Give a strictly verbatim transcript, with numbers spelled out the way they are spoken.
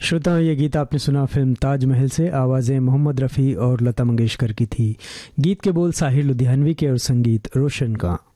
श्रोताओं, ये गीत आपने सुना फिल्म ताजमहल से। आवाज़ें मोहम्मद रफ़ी और लता मंगेशकर की थी। गीत के बोल साहिर लुधियानवी के और संगीत रोशन का।